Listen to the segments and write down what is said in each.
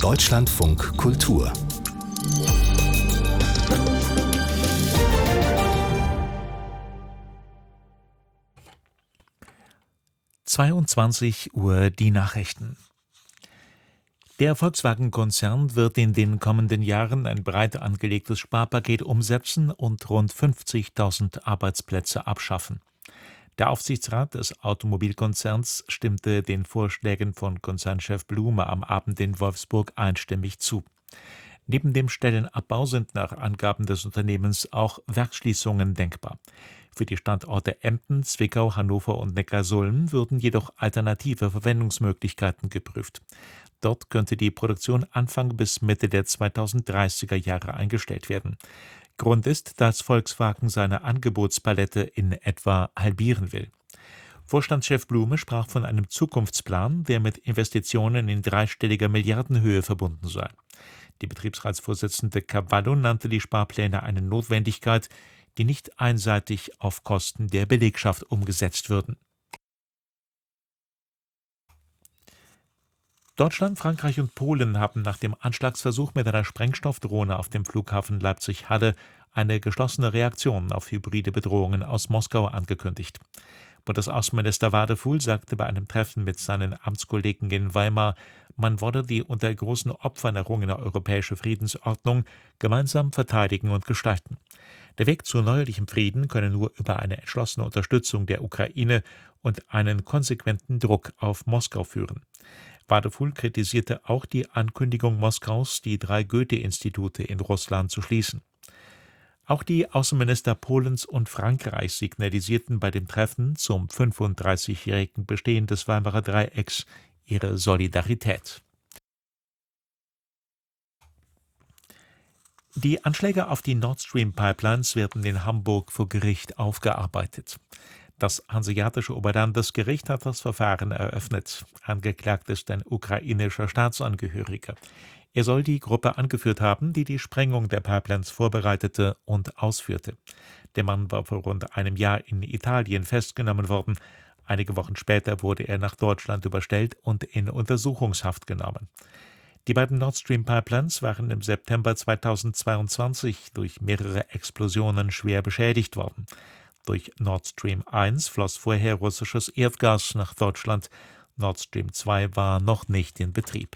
Deutschlandfunk Kultur 22 Uhr die Nachrichten. Der Volkswagen-Konzern wird in den kommenden Jahren ein breit angelegtes Sparpaket umsetzen und rund 50.000 Arbeitsplätze abschaffen. Der Aufsichtsrat des Automobilkonzerns stimmte den Vorschlägen von Konzernchef Blume am Abend in Wolfsburg einstimmig zu. Neben dem Stellenabbau sind nach Angaben des Unternehmens auch Werksschließungen denkbar. Für die Standorte Emden, Zwickau, Hannover und Neckarsulm würden jedoch alternative Verwendungsmöglichkeiten geprüft. Dort könnte die Produktion Anfang bis Mitte der 2030er Jahre eingestellt werden. Grund ist, dass Volkswagen seine Angebotspalette in etwa halbieren will. Vorstandschef Blume sprach von einem Zukunftsplan, der mit Investitionen in dreistelliger Milliardenhöhe verbunden sei. Die Betriebsratsvorsitzende Cavallo nannte die Sparpläne eine Notwendigkeit, die nicht einseitig auf Kosten der Belegschaft umgesetzt würden. Deutschland, Frankreich und Polen haben nach dem Anschlagsversuch mit einer Sprengstoffdrohne auf dem Flughafen Leipzig-Halle eine geschlossene Reaktion auf hybride Bedrohungen aus Moskau angekündigt. Bundesaußenminister Wadefuhl sagte bei einem Treffen mit seinen Amtskollegen in Weimar, man wolle die unter großen Opfern errungene europäische Friedensordnung gemeinsam verteidigen und gestalten. Der Weg zu neuerlichem Frieden könne nur über eine entschlossene Unterstützung der Ukraine und einen konsequenten Druck auf Moskau führen. Wadefuhl kritisierte auch die Ankündigung Moskaus, die 3 Goethe-Institute in Russland zu schließen. Auch die Außenminister Polens und Frankreichs signalisierten bei dem Treffen zum 35-jährigen Bestehen des Weimarer Dreiecks ihre Solidarität. Die Anschläge auf die Nord Stream Pipelines werden in Hamburg vor Gericht aufgearbeitet. Das Hanseatische Oberlandesgericht hat das Verfahren eröffnet. Angeklagt ist ein ukrainischer Staatsangehöriger. Er soll die Gruppe angeführt haben, die die Sprengung der Pipelines vorbereitete und ausführte. Der Mann war vor rund einem Jahr in Italien festgenommen worden. Einige Wochen später wurde er nach Deutschland überstellt und in Untersuchungshaft genommen. Die beiden Nord Stream Pipelines waren im September 2022 durch mehrere Explosionen schwer beschädigt worden. Durch Nord Stream 1 floss vorher russisches Erdgas nach Deutschland. Nord Stream 2 war noch nicht in Betrieb.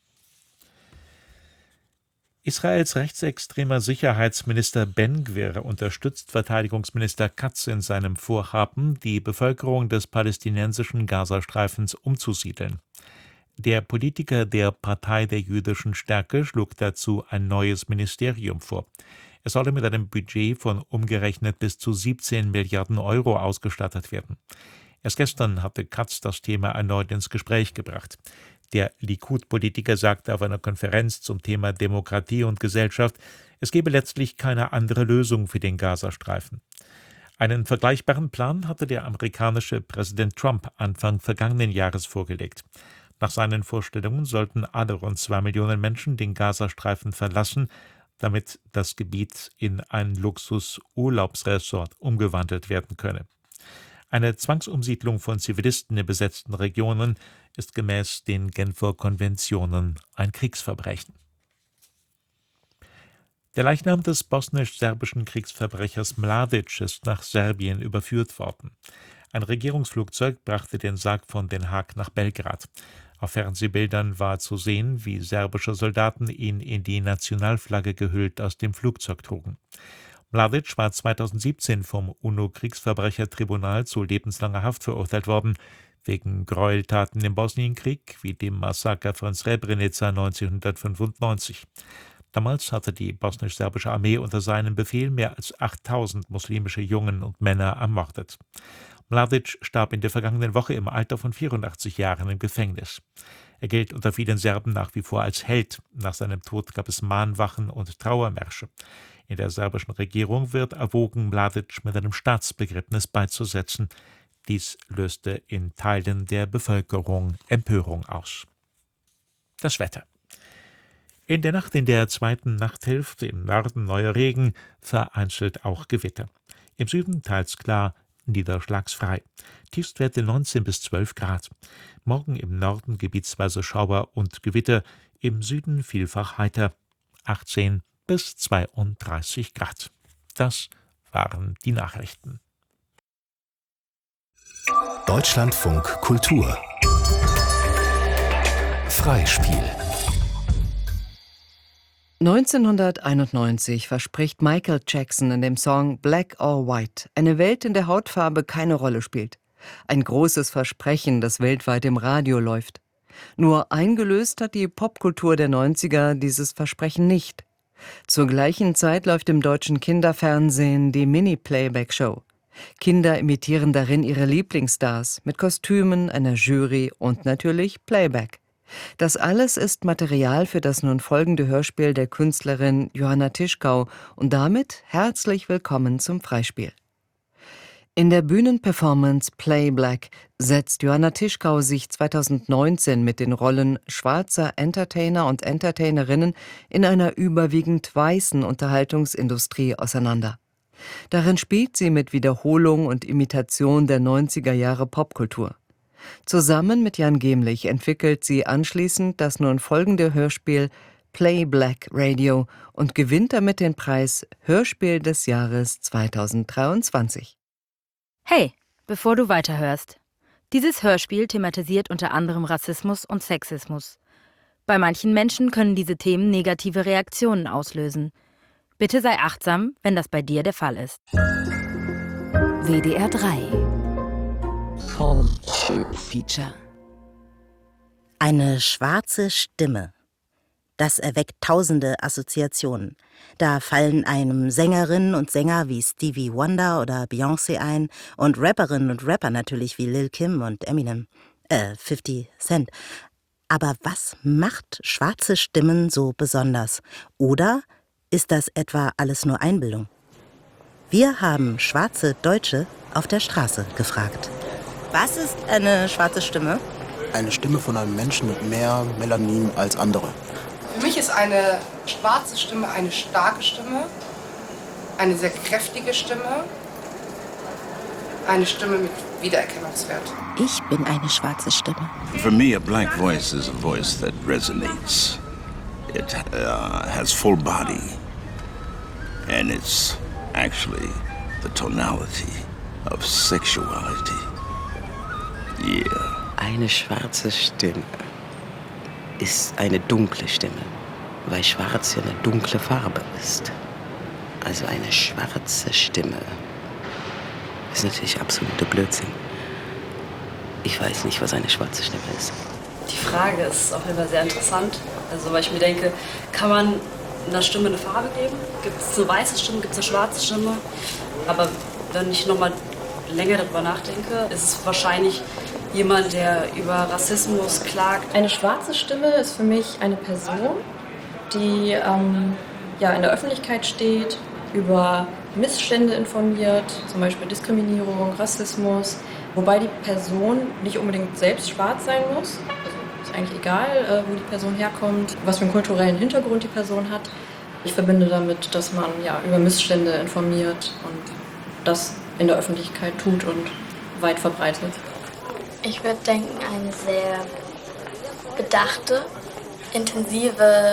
Israels rechtsextremer Sicherheitsminister Ben-Gvir unterstützt Verteidigungsminister Katz in seinem Vorhaben, die Bevölkerung des palästinensischen Gazastreifens umzusiedeln. Der Politiker der Partei der jüdischen Stärke schlug dazu ein neues Ministerium vor. Es solle mit einem Budget von umgerechnet bis zu 17 Milliarden Euro ausgestattet werden. Erst gestern hatte Katz das Thema erneut ins Gespräch gebracht. Der Likud-Politiker sagte auf einer Konferenz zum Thema Demokratie und Gesellschaft, es gebe letztlich keine andere Lösung für den Gazastreifen. Einen vergleichbaren Plan hatte der amerikanische Präsident Trump Anfang vergangenen Jahres vorgelegt. Nach seinen Vorstellungen sollten alle rund 2 Millionen Menschen den Gazastreifen verlassen, damit das Gebiet in ein Luxus-Urlaubsresort umgewandelt werden könne. Eine Zwangsumsiedlung von Zivilisten in besetzten Regionen ist gemäß den Genfer Konventionen ein Kriegsverbrechen. Der Leichnam des bosnisch-serbischen Kriegsverbrechers Mladic ist nach Serbien überführt worden. Ein Regierungsflugzeug brachte den Sarg von Den Haag nach Belgrad. Auf Fernsehbildern war zu sehen, wie serbische Soldaten ihn in die Nationalflagge gehüllt aus dem Flugzeug trugen. Mladic war 2017 vom UNO-Kriegsverbrechertribunal zu lebenslanger Haft verurteilt worden, wegen Gräueltaten im Bosnienkrieg wie dem Massaker von Srebrenica 1995. Damals hatte die bosnisch-serbische Armee unter seinem Befehl mehr als 8000 muslimische Jungen und Männer ermordet. Mladic starb in der vergangenen Woche im Alter von 84 Jahren im Gefängnis. Er gilt unter vielen Serben nach wie vor als Held. Nach seinem Tod gab es Mahnwachen und Trauermärsche. In der serbischen Regierung wird erwogen, Mladic mit einem Staatsbegräbnis beizusetzen. Dies löste in Teilen der Bevölkerung Empörung aus. Das Wetter. In der Nacht in der zweiten Nachthälfte im Norden neuer Regen, vereinzelt auch Gewitter. Im Süden teils klar, niederschlagsfrei. Tiefstwerte 19 bis 12 Grad. Morgen im Norden gebietsweise Schauer und Gewitter, im Süden vielfach heiter, 18 bis 32 Grad. Das waren die Nachrichten. Deutschlandfunk Kultur Freispiel 1991 verspricht Michael Jackson in dem Song Black or White eine Welt, in der Hautfarbe keine Rolle spielt. Ein großes Versprechen, das weltweit im Radio läuft. Nur eingelöst hat die Popkultur der 90er dieses Versprechen nicht. Zur gleichen Zeit läuft im deutschen Kinderfernsehen die Mini-Playback-Show. Kinder imitieren darin ihre Lieblingsstars mit Kostümen, einer Jury und natürlich Playback. Das alles ist Material für das nun folgende Hörspiel der Künstlerin Johanna Tischkau und damit herzlich willkommen zum Freispiel. In der Bühnenperformance Play Black setzt Johanna Tischkau sich 2019 mit den Rollen schwarzer Entertainer und Entertainerinnen in einer überwiegend weißen Unterhaltungsindustrie auseinander. Darin spielt sie mit Wiederholung und Imitation der 90er Jahre Popkultur. Zusammen mit Jan Gemlich entwickelt sie anschließend das nun folgende Hörspiel Play Black Radio und gewinnt damit den Preis Hörspiel des Jahres 2023. Hey, bevor du weiterhörst. Dieses Hörspiel thematisiert unter anderem Rassismus und Sexismus. Bei manchen Menschen können diese Themen negative Reaktionen auslösen. Bitte sei achtsam, wenn das bei dir der Fall ist. WDR 3 Home Feature. Eine schwarze Stimme. Das erweckt tausende Assoziationen. Da fallen einem Sängerinnen und Sänger wie Stevie Wonder oder Beyoncé ein und Rapperinnen und Rapper natürlich wie Lil Kim und Eminem, 50 Cent. Aber was macht schwarze Stimmen so besonders? Oder ist das etwa alles nur Einbildung? Wir haben schwarze Deutsche auf der Straße gefragt. Was ist eine schwarze Stimme? Eine Stimme von einem Menschen mit mehr Melanin als andere. Für mich ist eine schwarze Stimme eine starke Stimme, eine sehr kräftige Stimme, eine Stimme mit Wiedererkennungswert. Ich bin eine schwarze Stimme. For me, a black voice is a voice that resonates. It has full body, and it's actually the tonality of sexuality. Yeah. Eine schwarze Stimme ist eine dunkle Stimme, weil schwarz ja eine dunkle Farbe ist. Also eine schwarze Stimme ist natürlich absoluter Blödsinn. Ich weiß nicht, was eine schwarze Stimme ist. Die Frage ist auf jeden Fall sehr interessant. Also, weil ich mir denke, kann man einer Stimme eine Farbe geben? Gibt es eine weiße Stimme, gibt es eine schwarze Stimme? Aber wenn ich nochmal länger darüber nachdenke, ist es wahrscheinlich jemand, der über Rassismus klagt. Eine schwarze Stimme ist für mich eine Person, die in der Öffentlichkeit steht, über Missstände informiert, zum Beispiel Diskriminierung, Rassismus, wobei die Person nicht unbedingt selbst schwarz sein muss. Also ist eigentlich egal, wo die Person herkommt, was für einen kulturellen Hintergrund die Person hat. Ich verbinde damit, dass man über Missstände informiert und das in der Öffentlichkeit tut und weit verbreitet. Ich würde denken, eine sehr bedachte, intensive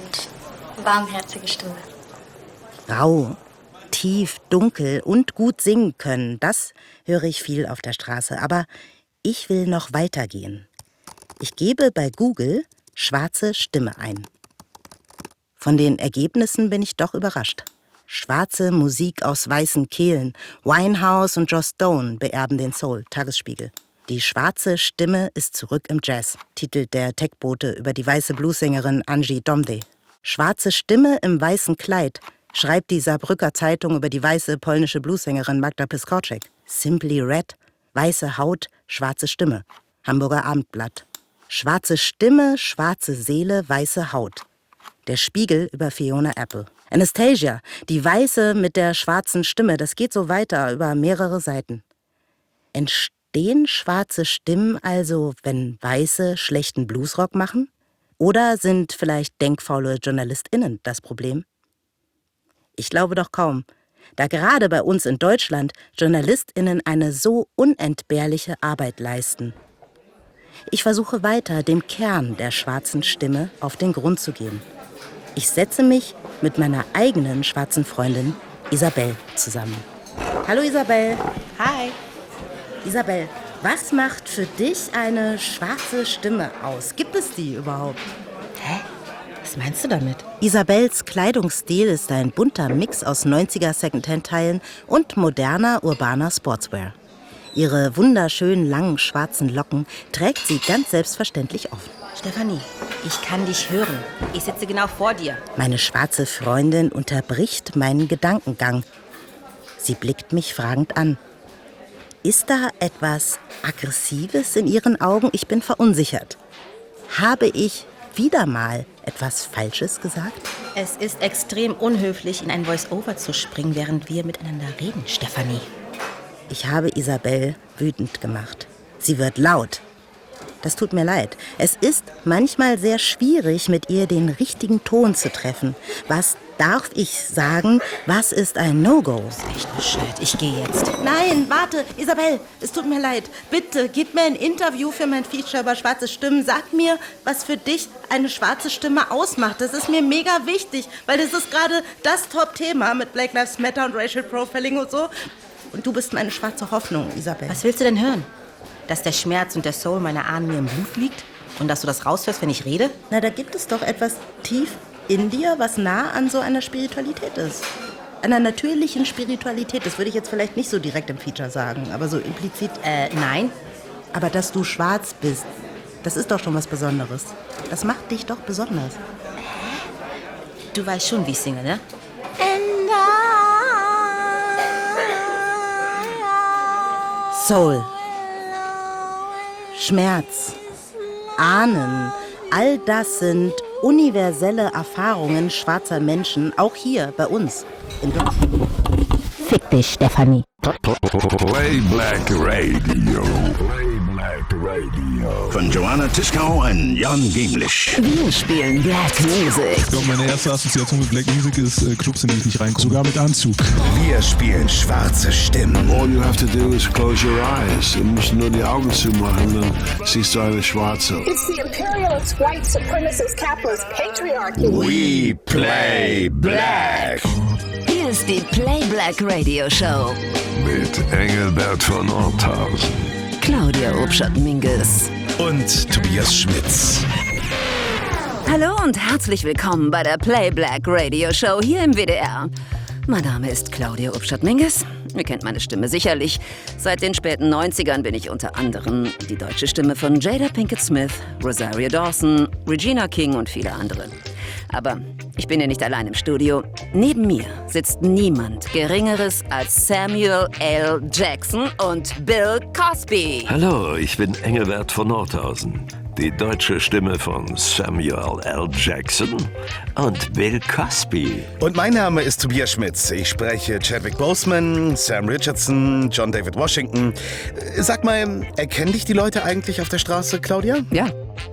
und warmherzige Stimme. Rau, tief, dunkel und gut singen können, das höre ich viel auf der Straße. Aber ich will noch weitergehen. Ich gebe bei Google schwarze Stimme ein. Von den Ergebnissen bin ich doch überrascht. Schwarze Musik aus weißen Kehlen. Winehouse und Joss Stone beerben den Soul. Tagesspiegel. Die schwarze Stimme ist zurück im Jazz, titelt der Tech-Bote über die weiße Bluessängerin Angie Domde. Schwarze Stimme im weißen Kleid, schreibt die Saarbrücker Zeitung über die weiße polnische Bluessängerin Magda Piskorczek. Simply Red, weiße Haut, schwarze Stimme. Hamburger Abendblatt. Schwarze Stimme, schwarze Seele, weiße Haut. Der Spiegel über Fiona Apple. Anastasia, die Weiße mit der schwarzen Stimme, das geht so weiter über mehrere Seiten. Entstehen schwarze Stimmen also, wenn Weiße schlechten Bluesrock machen? Oder sind vielleicht denkfaule JournalistInnen das Problem? Ich glaube doch kaum, da gerade bei uns in Deutschland JournalistInnen eine so unentbehrliche Arbeit leisten. Ich versuche weiter, dem Kern der schwarzen Stimme auf den Grund zu gehen. Ich setze mich mit meiner eigenen schwarzen Freundin Isabel zusammen. Hallo Isabel. Hi. Isabel, was macht für dich eine schwarze Stimme aus? Gibt es die überhaupt? Hä? Was meinst du damit? Isabels Kleidungsstil ist ein bunter Mix aus 90er Secondhand-Teilen und moderner, urbaner Sportswear. Ihre wunderschönen, langen, schwarzen Locken trägt sie ganz selbstverständlich offen. Stefanie, ich kann dich hören. Ich sitze genau vor dir. Meine schwarze Freundin unterbricht meinen Gedankengang. Sie blickt mich fragend an. Ist da etwas Aggressives in ihren Augen? Ich bin verunsichert. Habe ich wieder mal etwas Falsches gesagt? Es ist extrem unhöflich, in ein Voice-Over zu springen, während wir miteinander reden, Stefanie. Ich habe Isabel wütend gemacht. Sie wird laut. Das tut mir leid. Es ist manchmal sehr schwierig, mit ihr den richtigen Ton zu treffen. Was darf ich sagen? Was ist ein No-Go? Das ist echt bescheuert. Ich gehe jetzt. Nein, warte, Isabel, es tut mir leid. Bitte, gib mir ein Interview für mein Feature über schwarze Stimmen. Sag mir, was für dich eine schwarze Stimme ausmacht. Das ist mir mega wichtig, weil das ist gerade das Top-Thema mit Black Lives Matter und Racial Profiling und so. Und du bist meine schwarze Hoffnung, Isabel. Was willst du denn hören? Dass der Schmerz und der Soul meiner Ahnen mir im Blut liegt? Und dass du das raushörst, wenn ich rede? Na, da gibt es doch etwas tief in dir, was nah an so einer Spiritualität ist. Einer natürlichen Spiritualität. Das würde ich jetzt vielleicht nicht so direkt im Feature sagen, aber so implizit. Nein. Aber dass du schwarz bist, das ist doch schon was Besonderes. Das macht dich doch besonders. Du weißt schon, wie ich singe, ne? Soul, Schmerz, Ahnen, all das sind universelle Erfahrungen schwarzer Menschen, auch hier bei uns in Deutschland. Fick dich, Stefanie. Play Black Radio. Play Black Radio. Von Joanna Tischkau und Jan Ginglish. Wir spielen Black Music. Ich glaube, meine erste Assoziation mit Black Music ist Clubs, in die ich nicht reinkomme. Sogar mit Anzug. Wir spielen schwarze Stimmen. All you have to do is close your eyes. Du musst nur die Augen zumachen, dann siehst du eine schwarze. It's the imperialist, white supremacist, capitalist patriarchy. We play black. Hier ist die Play Black Radio Show. Mit Engelbert von Nordhausen, Claudia Obschat-Minges und Tobias Schmitz. Hallo und herzlich willkommen bei der Play Black Radio Show hier im WDR. Mein Name ist Claudia Obschat-Minges. Ihr kennt meine Stimme sicherlich. Seit den späten 90ern bin ich unter anderem die deutsche Stimme von Jada Pinkett Smith, Rosario Dawson, Regina King und viele andere. Aber ich bin ja nicht allein im Studio. Neben mir sitzt niemand Geringeres als Samuel L. Jackson und Bill Cosby. Hallo, ich bin Engelbert von Nordhausen, die deutsche Stimme von Samuel L. Jackson und Bill Cosby. Und mein Name ist Tobias Schmitz. Ich spreche Chadwick Boseman, Sam Richardson, John David Washington. Sag mal, erkennen dich die Leute eigentlich auf der Straße, Claudia? Ja.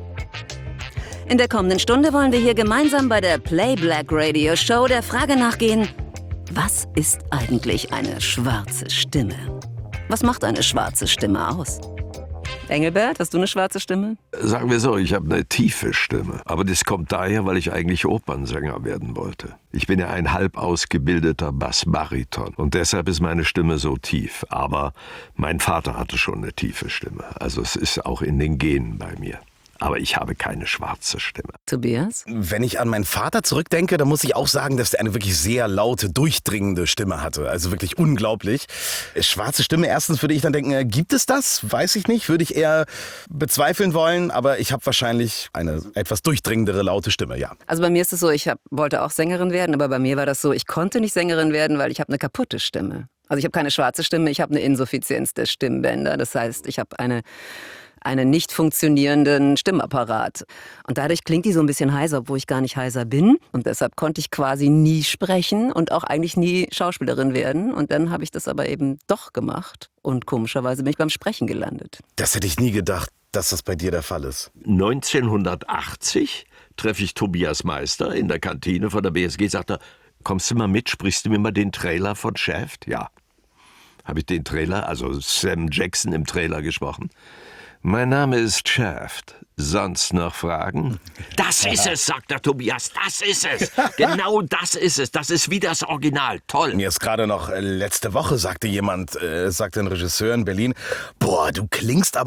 In der kommenden Stunde wollen wir hier gemeinsam bei der Play Black Radio Show der Frage nachgehen, was ist eigentlich eine schwarze Stimme? Was macht eine schwarze Stimme aus? Engelbert, hast du eine schwarze Stimme? Sagen wir so, ich habe eine tiefe Stimme. Aber das kommt daher, weil ich eigentlich Opernsänger werden wollte. Ich bin ja ein halb ausgebildeter Bassbariton und deshalb ist meine Stimme so tief. Aber mein Vater hatte schon eine tiefe Stimme. Also es ist auch in den Genen bei mir. Aber ich habe keine schwarze Stimme. Tobias? Wenn ich an meinen Vater zurückdenke, dann muss ich auch sagen, dass er eine wirklich sehr laute, durchdringende Stimme hatte. Also wirklich unglaublich. Schwarze Stimme, erstens würde ich dann denken, gibt es das? Weiß ich nicht, würde ich eher bezweifeln wollen. Aber ich habe wahrscheinlich eine etwas durchdringendere, laute Stimme, ja. Also bei mir ist es so, wollte auch Sängerin werden, aber bei mir war das so, ich konnte nicht Sängerin werden, weil ich habe eine kaputte Stimme. Also ich habe keine schwarze Stimme, ich habe eine Insuffizienz der Stimmbänder. Das heißt, ich habe einen nicht funktionierenden Stimmapparat. Und dadurch klingt die so ein bisschen heiser, obwohl ich gar nicht heiser bin. Und deshalb konnte ich quasi nie sprechen und auch eigentlich nie Schauspielerin werden. Und dann habe ich das aber eben doch gemacht. Und komischerweise bin ich beim Sprechen gelandet. Das hätte ich nie gedacht, dass das bei dir der Fall ist. 1980 treffe ich Tobias Meister in der Kantine von der BSG. Sagt er, kommst du mal mit, sprichst du mir mal den Trailer von Shaft? Ja. Habe ich den Trailer, also Sam Jackson im Trailer gesprochen. Mein Name ist Shaft. Sonst noch Fragen? Das ist es, sagt der Tobias, das ist es. Genau das ist es. Das ist wie das Original. Toll. Mir ist gerade noch letzte Woche sagte ein Regisseur in Berlin, boah, du klingst aber